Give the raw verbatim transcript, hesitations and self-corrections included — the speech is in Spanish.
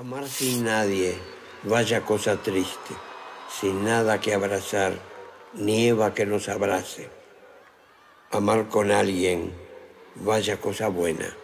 Amar sin nadie, vaya cosa triste, sin nada que abrazar, nieva que nos abrace. Amar con alguien, vaya cosa buena,